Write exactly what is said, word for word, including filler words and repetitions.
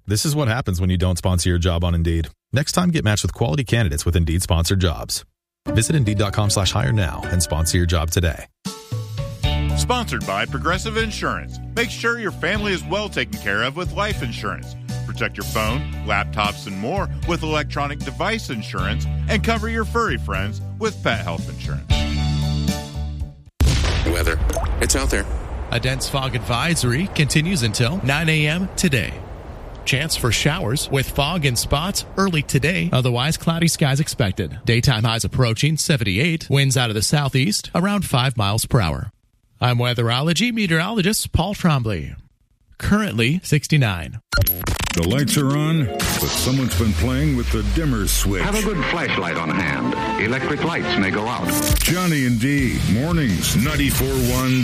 This is what happens when you don't sponsor your job on Indeed. Next time, get matched with quality candidates with Indeed-sponsored jobs. Visit Indeed.com slash hire now and sponsor your job today. Sponsored by Progressive Insurance. Make sure your family is well taken care of with life insurance. Protect your phone, laptops, and more with electronic device insurance, and cover your furry friends with pet health insurance. Weather. It's out there. A dense fog advisory continues until nine a.m. today. Chance for showers with fog in spots early today. Otherwise, cloudy skies expected. Daytime highs approaching seventy-eight. Winds out of the southeast around five miles per hour. I'm weatherology meteorologist Paul Trombley. Currently sixty-nine. The lights are on, but someone's been playing with the dimmer switch. Have a good flashlight on hand. Electric lights may go out. Johnny and D, mornings, ninety-four point one